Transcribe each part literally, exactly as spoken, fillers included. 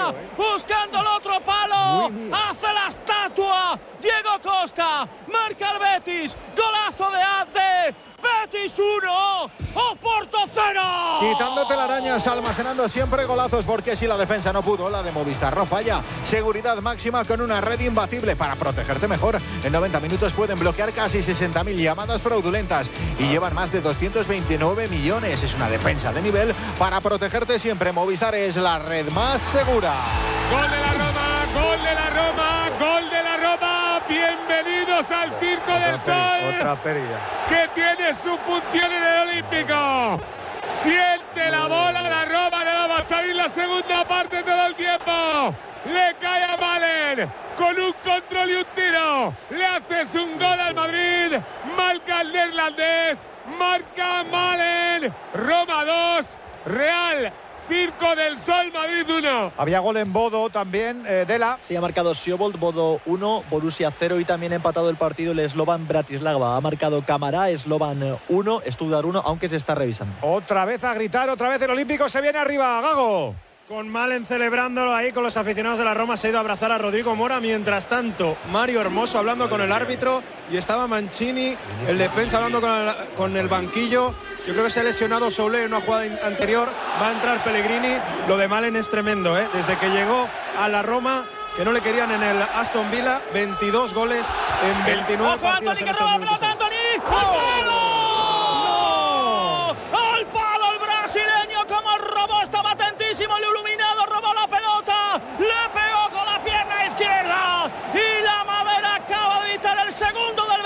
Costa, buscando el otro palo, hace la estatua, Diego Costa, marca el Betis, golazo de Abde, Betis uno, Oporto cero. Quitándote la arañas, almacenando siempre golazos, porque si la defensa no pudo, la de Movistar no falla. Seguridad máxima con una red imbatible para protegerte mejor. En noventa minutos pueden bloquear casi sesenta mil llamadas fraudulentas y llevan más de doscientos veintinueve millones. Es una defensa de nivel para protegerte siempre. Movistar es la red más segura. Gol de la Roma, gol de la Roma, gol de la Roma. Bienvenidos al Circo otra del Sol. Otra pérdida. Que tiene su función en el Olímpico. Siente la bola, la Roma le va a salir la segunda parte todo el tiempo. Le cae a Malen con un control y un tiro. Le haces un gol al Madrid. Marca el neerlandés. Marca Malen. Roma dos. Real Circo del Sol, Madrid uno. Había gol en Bodo también, eh, Dela. Sí, ha marcado Sjobold, Bodo uno, Borussia cero y también ha empatado el partido el Slovan Bratislava. Ha marcado Camará, Slovan uno, Stuttgart uno, aunque se está revisando. Otra vez a gritar, otra vez el Olímpico se viene arriba, Gago. Con Malen celebrándolo ahí con los aficionados de la Roma, se ha ido a abrazar a Rodrigo Mora. Mientras tanto, Mario Hermoso hablando con el árbitro y estaba Mancini, el defensa, hablando con el, con el banquillo. Yo creo que se ha lesionado Soule en una jugada anterior. Va a entrar Pellegrini. Lo de Malen es tremendo, ¿eh? Desde que llegó a la Roma, que no le querían en el Aston Villa, veintidós goles en veintinueve ¡Ojo, partidos. Antony, que roba pelota, Antony! ¡Al palo! ¡Al palo el brasileño! ¡Cómo robó! Estaba atentísimo, el iluminado, robó la pelota, le pegó con la pierna izquierda y la Madera acaba de evitar el segundo del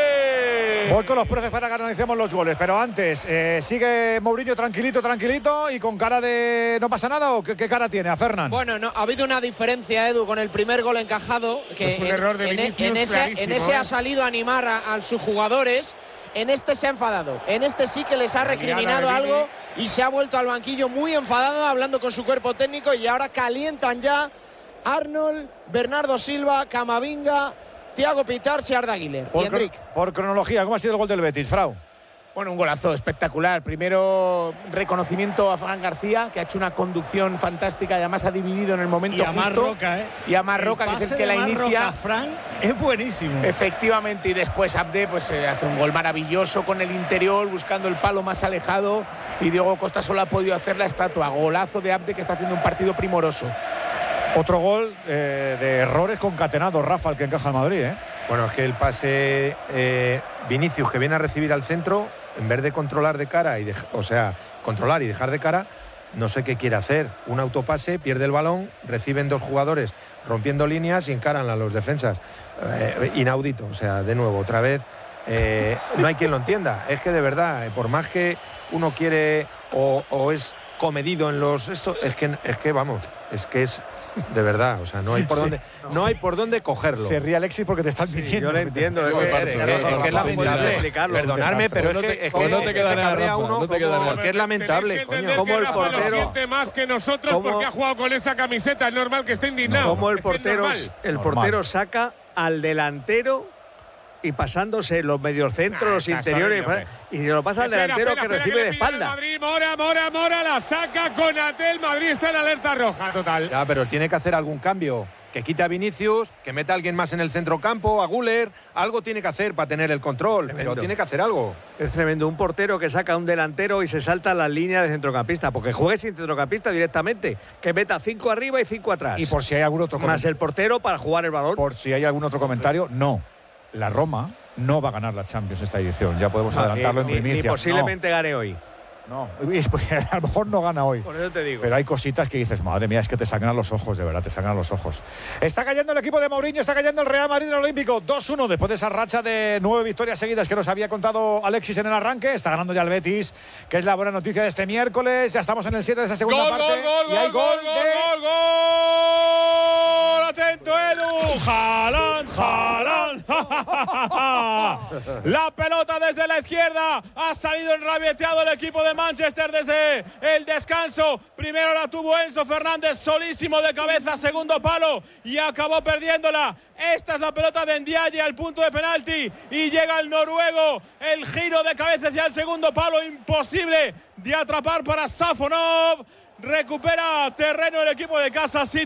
Betis. Voy con los profes para que analicemos los goles, pero antes, eh, sigue Mourinho tranquilito, tranquilito y con cara de ¿no pasa nada o qué, qué cara tiene a Fernán? Bueno, no, ha habido una diferencia, Edu, con el primer gol encajado, que es un en, error de en, Vinicius en ese, en ese ¿eh? ha salido a animar a, a sus jugadores. En este se ha enfadado, en este sí que les ha recriminado algo y se ha vuelto al banquillo muy enfadado, hablando con su cuerpo técnico, y ahora calientan ya Arnold, Bernardo Silva, Camavinga, Thiago Pitarch y Arda Güler. Por, y Enrique. por cronología, ¿cómo ha sido el gol del Betis, Frau? Bueno, un golazo espectacular. Primero, reconocimiento a Fran García, que ha hecho una conducción fantástica y además ha dividido en el momento y a justo. Marroca, ¿eh? Y a Marroca, que es el que la inicia. Fran es buenísimo. Efectivamente, y después Abde pues eh, hace un gol maravilloso con el interior, buscando el palo más alejado, y Diego Costa solo ha podido hacer la estatua. Golazo de Abde, que está haciendo un partido primoroso. Otro gol eh, de errores concatenados, Rafa, el que encaja el Madrid, ¿eh? Bueno, es que el pase eh, Vinicius, que viene a recibir al centro, en vez de controlar de cara, y de, o sea, controlar y dejar de cara, no sé qué quiere hacer. Un autopase, pierde el balón, reciben dos jugadores rompiendo líneas y encaran a los defensas. Eh, inaudito, o sea, de nuevo, otra vez, eh, no hay quien lo entienda. Es que de verdad, eh, por más que uno quiere o, o es comedido en los... esto es que, es que vamos, es que es... De verdad, o sea, no hay por sí, dónde no hay por dónde cogerlo. Se ríe Alexis porque te están diciendo. Sí, yo lo entiendo, es que, es que, es que es lamentable. Perdonadme, pero es que, es que no te queda nada uno no te queda como, porque es lamentable, coño. Como el portero lo siente más que nosotros ¿cómo? Porque ha jugado con esa camiseta, es normal que esté indignado. Como el portero, el portero saca al delantero y pasándose los mediocentros, nah, los interiores, y se lo pasa al delantero espera, espera, que recibe que de espalda. Madrid, Mora, Mora, Mora, la saca con Atel, Madrid está en alerta roja total. Ya, pero tiene que hacer algún cambio, que quite a Vinicius, que meta a alguien más en el centrocampo, a Güler, algo tiene que hacer para tener el control, tremendo. Pero tiene que hacer algo. Es tremendo, un portero que saca a un delantero y se salta las líneas de centrocampista, porque juegue sin centrocampista directamente, que meta cinco arriba y cinco atrás. Y por si hay algún otro más el portero para jugar el balón. Por si hay algún otro comentario, no. La Roma no va a ganar la Champions esta edición. Ya podemos no, adelantarlo ni, en primicia. Ni posiblemente no. gane hoy. No, a lo mejor no gana hoy. Por eso te digo. Pero hay cositas que dices, madre mía, es que te sangran los ojos, de verdad, te sangran los ojos. Está cayendo el equipo de Mourinho, está cayendo el Real Madrid en el Olímpico. dos uno después de esa racha de nueve victorias seguidas que nos había contado Alexis en el arranque. Está ganando ya el Betis, que es la buena noticia de este miércoles. Ya estamos en el siete de esa segunda gol, parte. Gol, gol, y hay gol, gol, de... gol, gol. Atento, Edu. Haaland, Haaland. La pelota desde la izquierda. Ha salido enrabieteado el equipo de Manchester desde el descanso. Primero la tuvo Enzo Fernández solísimo de cabeza, segundo palo, y acabó perdiéndola. Esta es la pelota de Ndiaye al punto de penalti y llega el noruego. El giro de cabeza hacia el segundo palo, imposible de atrapar para Safonov. Recupera terreno el equipo de casa.